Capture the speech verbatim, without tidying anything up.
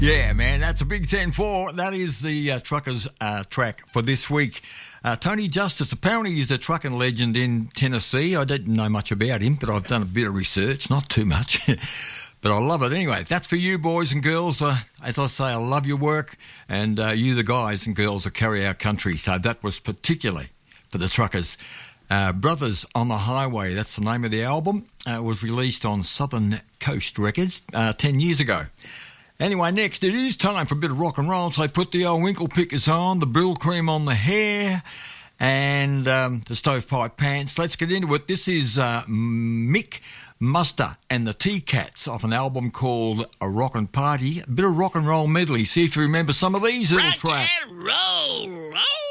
Yeah, man, that's a big ten four. That is the uh, Truckers uh, track for this week. Uh, Tony Justice, apparently he's a trucking legend in Tennessee. I didn't know much about him, but I've done a bit of research, not too much. But I love it anyway. That's for you, boys and girls. Uh, as I say, I love your work, and uh, you, the guys and girls that carry our country. So that was particularly for the Truckers. Uh, Brothers on the Highway, that's the name of the album. Uh, it was released on Southern Coast Records uh, ten years ago. Anyway, next, it is time for a bit of rock and roll. So put the old winkle pickers on, the brill cream on the hair, and um, the stovepipe pants. Let's get into it. This is uh, Mick Muster and the T-Cats off an album called A Rockin' Party. A bit of rock and roll medley. See if you remember some of these little tracks. Rock and roll, roll.